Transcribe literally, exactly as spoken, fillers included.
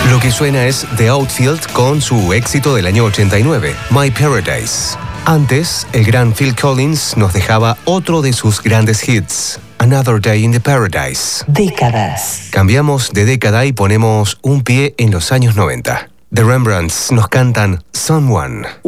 Lo que suena es The Outfield con su éxito del año ochenta y nueve, My Paradise. Antes, el gran Phil Collins nos dejaba otro de sus grandes hits, Another Day in the Paradise. Décadas. Cambiamos de década y ponemos un pie en los años noventa. The Rembrandts nos cantan Someone.